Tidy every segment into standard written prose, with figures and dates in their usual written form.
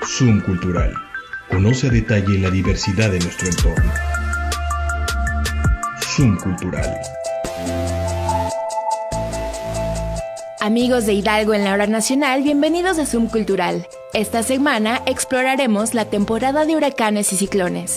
Zoom Cultural. Conoce a detalle la diversidad de nuestro entorno. Zoom Cultural. Amigos de Hidalgo en la Hora Nacional, bienvenidos a Zoom Cultural. Esta semana exploraremos la temporada de huracanes y ciclones.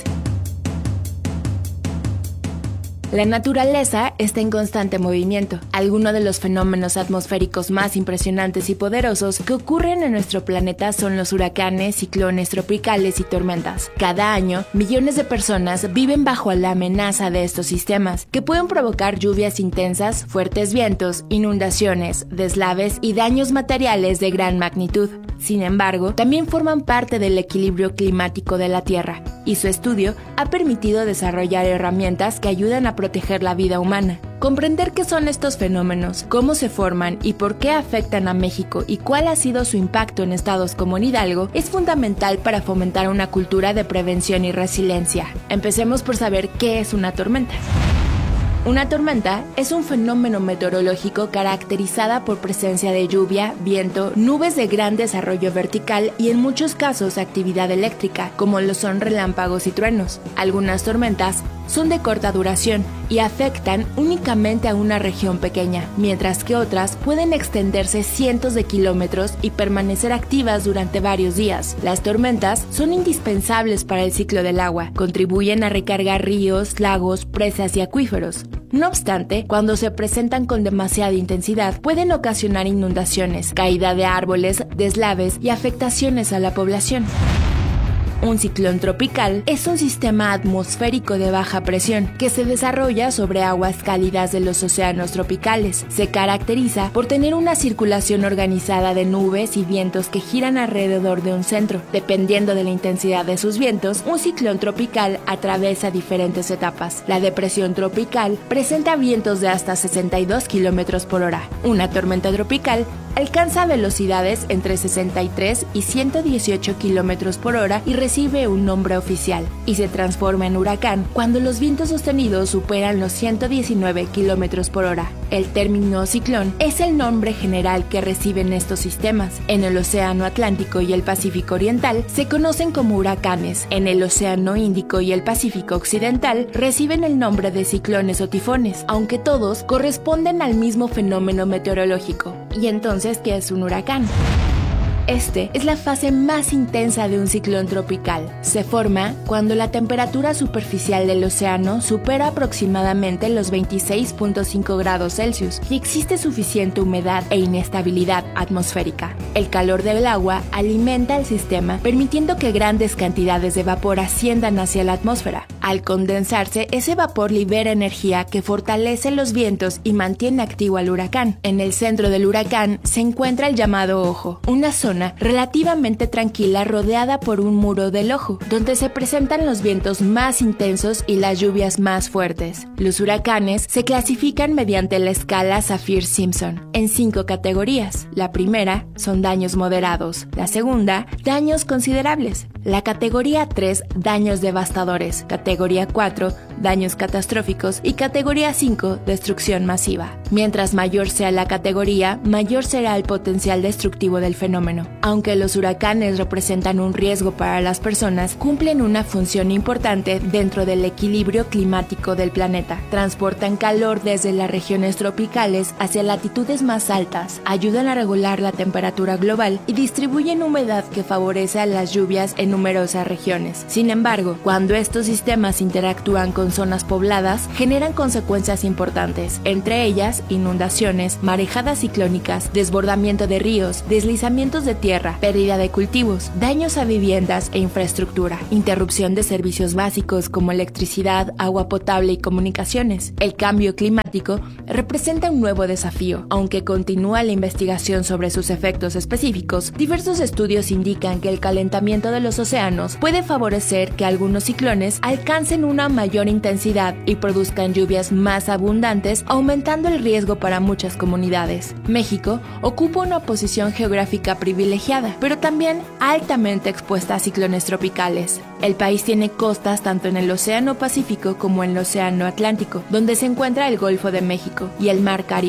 La naturaleza está en constante movimiento. Algunos de los fenómenos atmosféricos más impresionantes y poderosos que ocurren en nuestro planeta son los huracanes, ciclones tropicales y tormentas. Cada año, millones de personas viven bajo la amenaza de estos sistemas, que pueden provocar lluvias intensas, fuertes vientos, inundaciones, deslaves y daños materiales de gran magnitud. Sin embargo, también forman parte del equilibrio climático de la Tierra, y su estudio ha permitido desarrollar herramientas que ayudan a proteger la vida humana. Comprender qué son estos fenómenos, cómo se forman y por qué afectan a México y cuál ha sido su impacto en estados como en Hidalgo es fundamental para fomentar una cultura de prevención y resiliencia. Empecemos por saber qué es una tormenta. Una tormenta es un fenómeno meteorológico caracterizada por presencia de lluvia, viento, nubes de gran desarrollo vertical y en muchos casos actividad eléctrica, como lo son relámpagos y truenos. Algunas tormentas son de corta duración y afectan únicamente a una región pequeña, mientras que otras pueden extenderse cientos de kilómetros y permanecer activas durante varios días. Las tormentas son indispensables para el ciclo del agua, contribuyen a recargar ríos, lagos, presas y acuíferos. No obstante, cuando se presentan con demasiada intensidad, pueden ocasionar inundaciones, caída de árboles, deslaves y afectaciones a la población. Un ciclón tropical es un sistema atmosférico de baja presión que se desarrolla sobre aguas cálidas de los océanos tropicales. Se caracteriza por tener una circulación organizada de nubes y vientos que giran alrededor de un centro. Dependiendo de la intensidad de sus vientos, un ciclón tropical atraviesa diferentes etapas. La depresión tropical presenta vientos de hasta 62 km por hora. Una tormenta tropical alcanza velocidades entre 63 y 118 km por hora y recibe un nombre oficial, y se transforma en huracán cuando los vientos sostenidos superan los 119 km por hora. El término ciclón es el nombre general que reciben estos sistemas. En el Océano Atlántico y el Pacífico Oriental se conocen como huracanes. En el Océano Índico y el Pacífico Occidental reciben el nombre de ciclones o tifones, aunque todos corresponden al mismo fenómeno meteorológico. ¿Y entonces qué es un huracán? Este es la fase más intensa de un ciclón tropical. Se forma cuando la temperatura superficial del océano supera aproximadamente los 26.5 grados Celsius y existe suficiente humedad e inestabilidad atmosférica. El calor del agua alimenta el sistema, permitiendo que grandes cantidades de vapor asciendan hacia la atmósfera. Al condensarse, ese vapor libera energía que fortalece los vientos y mantiene activo al huracán. En el centro del huracán se encuentra el llamado ojo, una zona relativamente tranquila rodeada por un muro del ojo, donde se presentan los vientos más intensos y las lluvias más fuertes. Los huracanes se clasifican mediante la escala Saffir-Simpson en 5 categorías. La primera son daños moderados, la segunda, daños considerables, la categoría 3, daños devastadores, categoría 4, daños catastróficos y categoría 5, destrucción masiva. Mientras mayor sea la categoría, mayor será el potencial destructivo del fenómeno. Aunque los huracanes representan un riesgo para las personas, cumplen una función importante dentro del equilibrio climático del planeta. Transportan calor desde las regiones tropicales hacia latitudes más altas, ayudan a regular la temperatura global y distribuyen humedad que favorece a las lluvias en numerosas regiones. Sin embargo, cuando estos sistemas interactúan con zonas pobladas, generan consecuencias importantes, entre ellas inundaciones, marejadas ciclónicas, desbordamiento de ríos, deslizamientos de tierra, pérdida de cultivos, daños a viviendas e infraestructura, interrupción de servicios básicos como electricidad, agua potable y comunicaciones. El cambio climático representa un nuevo desafío. Aunque continúa la investigación sobre sus efectos específicos, diversos estudios indican que el calentamiento de los océanos puede favorecer que algunos ciclones alcancen una mayor intensidad y produzcan lluvias más abundantes, aumentando el riesgo para muchas comunidades. México ocupa una posición geográfica privilegiada, pero también altamente expuesta a ciclones tropicales. El país tiene costas tanto en el Océano Pacífico como en el Océano Atlántico, donde se encuentra el Golfo de México y el Mar Caribe.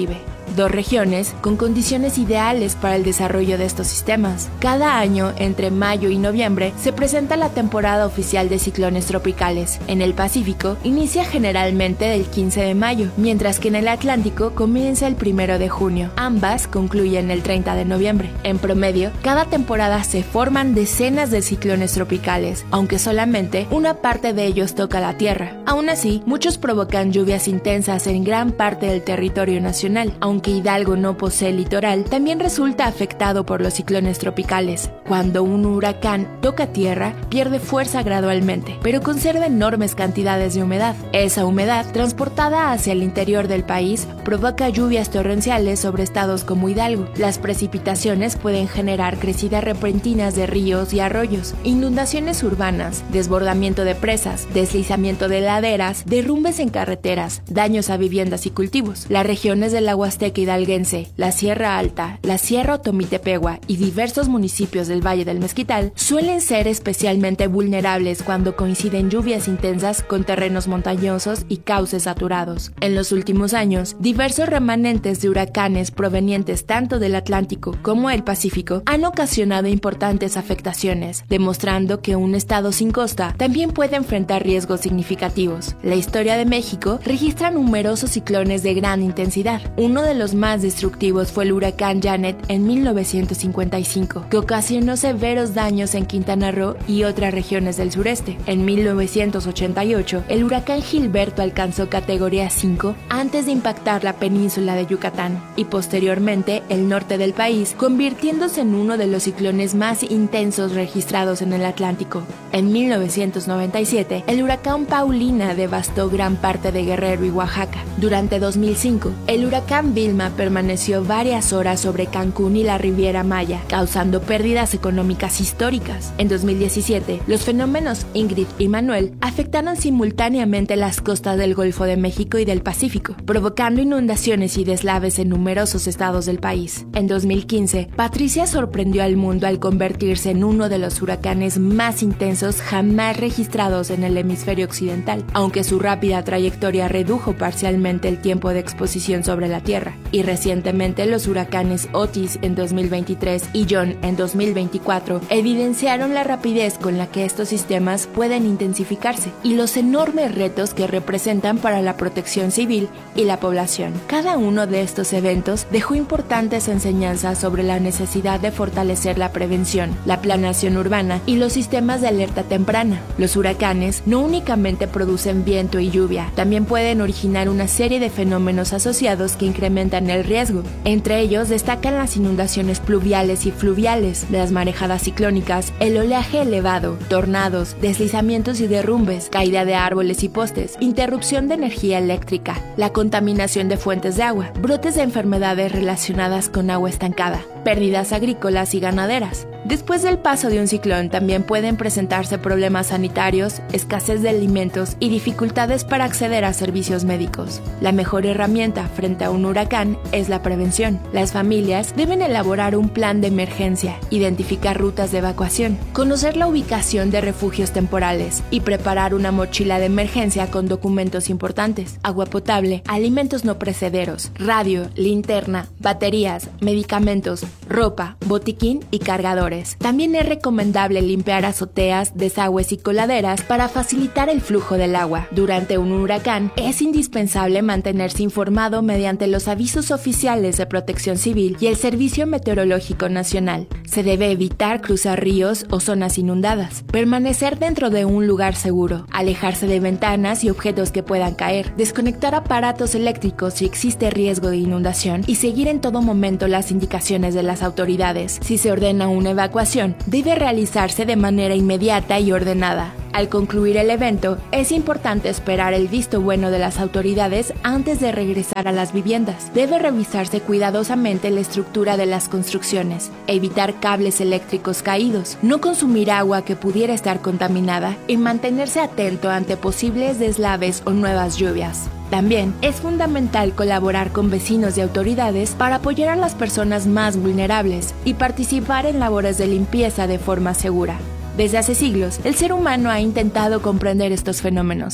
2 regiones con condiciones ideales para el desarrollo de estos sistemas. Cada año, entre mayo y noviembre, se presenta la temporada oficial de ciclones tropicales. En el Pacífico, inicia generalmente el 15 de mayo, mientras que en el Atlántico comienza el 1 de junio. Ambas concluyen el 30 de noviembre. En promedio, cada temporada se forman decenas de ciclones tropicales, aunque solamente una parte de ellos toca la Tierra. Aún así, muchos provocan lluvias intensas en gran parte del territorio nacional. Aunque Hidalgo no posee litoral, también resulta afectado por los ciclones tropicales. Cuando un huracán toca tierra, pierde fuerza gradualmente, pero conserva enormes cantidades de humedad. Esa humedad, transportada hacia el interior del país, provoca lluvias torrenciales sobre estados como Hidalgo. Las precipitaciones pueden generar crecidas repentinas de ríos y arroyos, inundaciones urbanas, desbordamiento de presas, deslizamiento de laderas, derrumbes en carreteras, daños a viviendas y cultivos. Las regiones de la Huasteca hidalguense, la Sierra Alta, la Sierra Otomitepegua y diversos municipios del Valle del Mezquital suelen ser especialmente vulnerables cuando coinciden lluvias intensas con terrenos montañosos y cauces saturados. En los últimos años, diversos remanentes de huracanes provenientes tanto del Atlántico como del Pacífico han ocasionado importantes afectaciones, demostrando que un estado sin costa también puede enfrentar riesgos significativos. La historia de México registra numerosos ciclones de gran intensidad. Uno de los más destructivos fue el huracán Janet en 1955, que ocasionó severos daños en Quintana Roo y otras regiones del sureste. En 1988, el huracán Gilberto alcanzó categoría 5 antes de impactar la península de Yucatán y posteriormente el norte del país, convirtiéndose en uno de los ciclones más intensos registrados en el Atlántico. En 1997, el huracán Paulina devastó gran parte de Guerrero y Oaxaca. Durante 2005, el huracán Vilma permaneció varias horas sobre Cancún y la Riviera Maya, causando pérdidas económicas históricas. En 2017, los fenómenos Ingrid y Manuel afectaron simultáneamente las costas del Golfo de México y del Pacífico, provocando inundaciones y deslaves en numerosos estados del país. En 2015, Patricia sorprendió al mundo al convertirse en uno de los huracanes más intensos jamás registrados en el hemisferio occidental, aunque su rápida trayectoria redujo parcialmente el tiempo de exposición sobre la Tierra. Y recientemente los huracanes Otis en 2023 y John en 2024 evidenciaron la rapidez con la que estos sistemas pueden intensificarse y los enormes retos que representan para la protección civil y la población. Cada uno de estos eventos dejó importantes enseñanzas sobre la necesidad de fortalecer la prevención, la planeación urbana y los sistemas de alerta temprana. Los huracanes no únicamente producen viento y lluvia, también pueden originar una serie de fenómenos asociados que incrementan el riesgo. Entre ellos destacan las inundaciones pluviales y fluviales, las marejadas ciclónicas, el oleaje elevado, tornados, deslizamientos y derrumbes, caída de árboles y postes, interrupción de energía eléctrica, la contaminación de fuentes de agua, brotes de enfermedades relacionadas con agua estancada, pérdidas agrícolas y ganaderas. Después del paso de un ciclón también pueden presentarse problemas sanitarios, escasez de alimentos y dificultades para acceder a servicios médicos. La mejor herramienta frente a un huracán es la prevención. Las familias deben elaborar un plan de emergencia, identificar rutas de evacuación, conocer la ubicación de refugios temporales y preparar una mochila de emergencia con documentos importantes, agua potable, alimentos no perecederos, radio, linterna, baterías, medicamentos, ropa, botiquín y cargadores. También es recomendable limpiar azoteas, desagües y coladeras para facilitar el flujo del agua. Durante un huracán, es indispensable mantenerse informado mediante los avisos oficiales de Protección Civil y el Servicio Meteorológico Nacional. Se debe evitar cruzar ríos o zonas inundadas, permanecer dentro de un lugar seguro, alejarse de ventanas y objetos que puedan caer, desconectar aparatos eléctricos si existe riesgo de inundación y seguir en todo momento las indicaciones de las autoridades. Si se ordena una evacuación, debe realizarse de manera inmediata y ordenada. Al concluir el evento, es importante esperar el visto bueno de las autoridades antes de regresar a las viviendas. Debe revisarse cuidadosamente la estructura de las construcciones, evitar cables eléctricos caídos, no consumir agua que pudiera estar contaminada y mantenerse atento ante posibles deslaves o nuevas lluvias. También es fundamental colaborar con vecinos y autoridades para apoyar a las personas más vulnerables y participar en labores de limpieza de forma segura. Desde hace siglos, el ser humano ha intentado comprender estos fenómenos.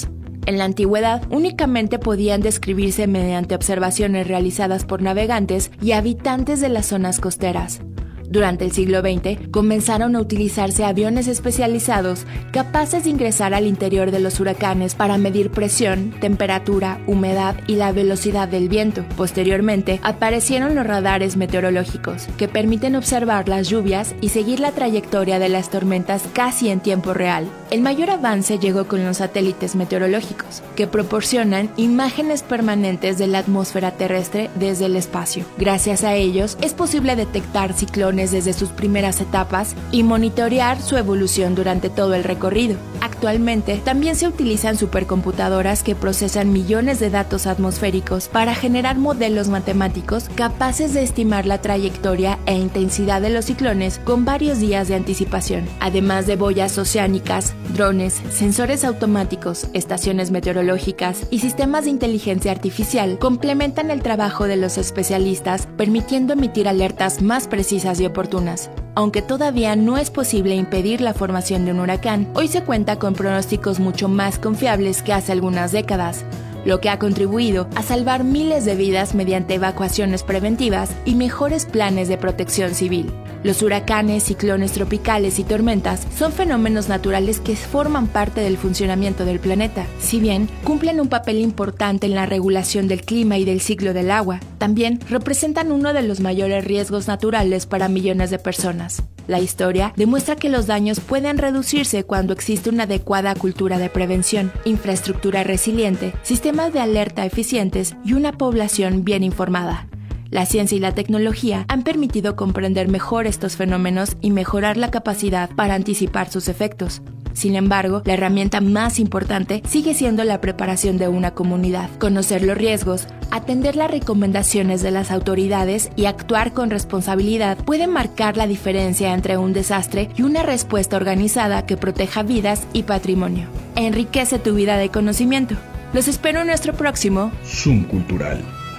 En la antigüedad, únicamente podían describirse mediante observaciones realizadas por navegantes y habitantes de las zonas costeras. Durante el siglo XX, comenzaron a utilizarse aviones especializados capaces de ingresar al interior de los huracanes para medir presión, temperatura, humedad y la velocidad del viento. Posteriormente, aparecieron los radares meteorológicos, que permiten observar las lluvias y seguir la trayectoria de las tormentas casi en tiempo real. El mayor avance llegó con los satélites meteorológicos, que proporcionan imágenes permanentes de la atmósfera terrestre desde el espacio. Gracias a ellos, es posible detectar ciclones desde sus primeras etapas y monitorear su evolución durante todo el recorrido. Actualmente, también se utilizan supercomputadoras que procesan millones de datos atmosféricos para generar modelos matemáticos capaces de estimar la trayectoria e intensidad de los ciclones con varios días de anticipación. Además de boyas oceánicas, drones, sensores automáticos, estaciones meteorológicas y sistemas de inteligencia artificial complementan el trabajo de los especialistas, permitiendo emitir alertas más precisas y oportunas. Aunque todavía no es posible impedir la formación de un huracán, hoy se cuenta con pronósticos mucho más confiables que hace algunas décadas, lo que ha contribuido a salvar miles de vidas mediante evacuaciones preventivas y mejores planes de protección civil. Los huracanes, ciclones tropicales y tormentas son fenómenos naturales que forman parte del funcionamiento del planeta. Si bien cumplen un papel importante en la regulación del clima y del ciclo del agua, también representan uno de los mayores riesgos naturales para millones de personas. La historia demuestra que los daños pueden reducirse cuando existe una adecuada cultura de prevención, infraestructura resiliente, sistemas de alerta eficientes y una población bien informada. La ciencia y la tecnología han permitido comprender mejor estos fenómenos y mejorar la capacidad para anticipar sus efectos. Sin embargo, la herramienta más importante sigue siendo la preparación de una comunidad. Conocer los riesgos, atender las recomendaciones de las autoridades y actuar con responsabilidad puede marcar la diferencia entre un desastre y una respuesta organizada que proteja vidas y patrimonio. Enriquece tu vida de conocimiento. Los espero en nuestro próximo Zoom Cultural.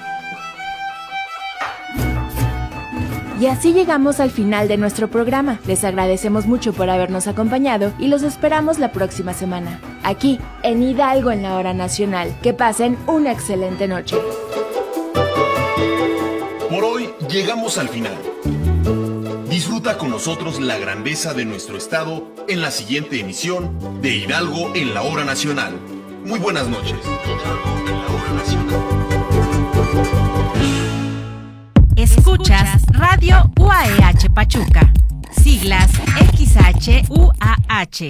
Y así llegamos al final de nuestro programa. Les agradecemos mucho por habernos acompañado y los esperamos la próxima semana, aquí en Hidalgo en la Hora Nacional. Que pasen una excelente noche. Por hoy llegamos al final. Disfruta con nosotros la grandeza de nuestro estado en la siguiente emisión de Hidalgo en la Hora Nacional. Muy buenas noches. Hidalgo en la Hora Nacional. Escuchas Radio UAEH Pachuca, siglas XHUAH,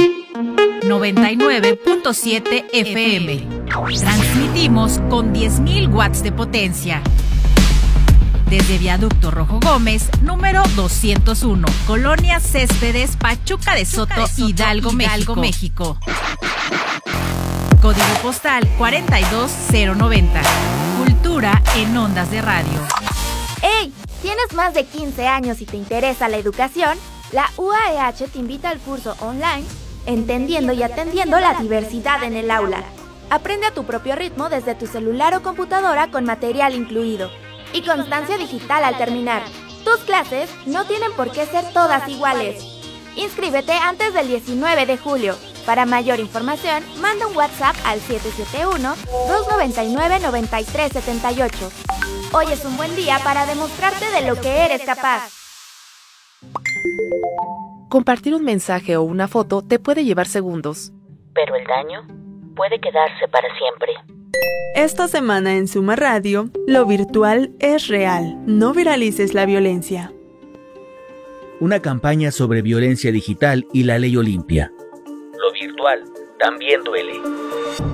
99.7 FM. Transmitimos con 10.000 watts de potencia. Desde Viaducto Rojo Gómez, número 201, Colonia Céspedes, Pachuca de Soto, Hidalgo, México. Código postal 42090. Cultura en ondas de radio. ¡Hey! ¿Tienes más de 15 años y te interesa la educación? La UAEH te invita al curso online Entendiendo y Atendiendo la Diversidad en el Aula. Aprende a tu propio ritmo desde tu celular o computadora con material incluido y constancia digital al terminar. Tus clases no tienen por qué ser todas iguales. Inscríbete antes del 19 de julio. Para mayor información, manda un WhatsApp al 771-299-9378. Hoy es un buen día para demostrarte de lo que eres capaz. Compartir un mensaje o una foto te puede llevar segundos, pero el daño puede quedarse para siempre. Esta semana en Suma Radio, lo virtual es real. No viralices la violencia. Una campaña sobre violencia digital y la ley Olimpia. Lo virtual también duele.